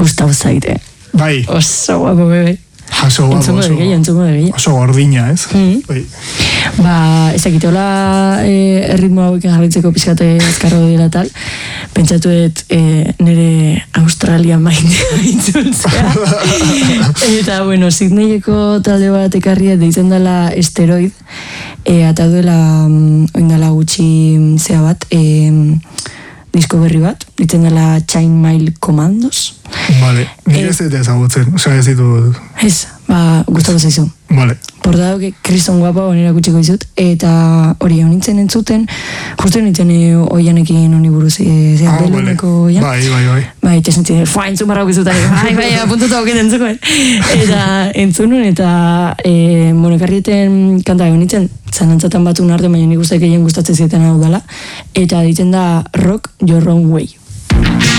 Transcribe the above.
Gustavo zaite. Bai. Oso guapo, bebe. Oso guapo, Entzungo degei. Oso gordina, ez? Bai. Ezakitola erritmo hauek jarraitzeko pizkate azkarro dira tal, pentsatuet nire Australia maindea intzultzea. Eta, bueno, Sydneyeko talde bat ekarria deitzen dela Esteroid, eta duela oindala gutxi zea bat, disko berri bat, ditzen dela Chain Mail Commandos. Vale, nire ez dut ezagutzen, osea ez ditut... Ez, gustatu zaizu. Vale. Portadao que kriston guapa onera kutsiko dizut, eta hori honintzen entzuten, justu nintzen oianekin honi buruz, beluneko oian. Bai. Bai, eta zentzen, entzun barrauk izutan, bai, apuntuta hoket entzukuen. Eta entzunun, eta monekarrieten kanta honintzen, zanantzatan batun arte, baina nik guztak egin gustatzen zieten hau dela, eta ditzen da Rock Your Own Way.